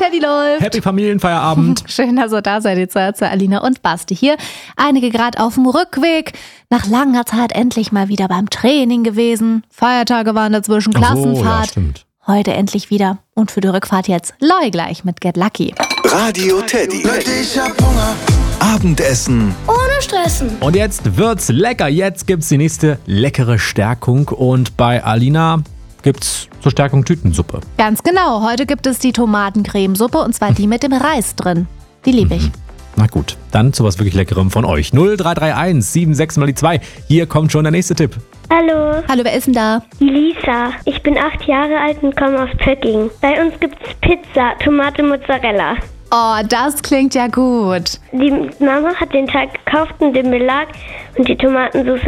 Teddy läuft. Happy Familienfeierabend. Schön, dass ihr da seid, ihr zwei, zu Alina und Basti hier. Einige gerade auf dem Rückweg. Nach langer Zeit endlich mal wieder beim Training gewesen. Feiertage waren dazwischen, Klassenfahrt. Ja, stimmt. Heute endlich wieder. Und für die Rückfahrt jetzt Loi gleich mit Get Lucky. Radio Teddy. Ich hab Hunger. Abendessen. Ohne Stressen. Und jetzt wird's lecker. Jetzt gibt's die nächste leckere Stärkung. Und bei Alina gibt's zur Stärkung Tütensuppe. Ganz genau. Heute gibt es die Tomatencremesuppe und zwar die mit dem Reis drin. Die liebe ich. Na gut, dann zu was wirklich Leckerem von euch. 0331 76 mal die 2. Hier kommt schon der nächste Tipp. Hallo, Hallo, wer ist denn da? die Lisa. Ich bin 8 Jahre alt und komme aus Pöcking. Bei uns gibt's Pizza, Tomate, Mozzarella. Oh, das klingt ja gut. Die Mama hat den Teig gekauft und den Belag und die Tomatensauce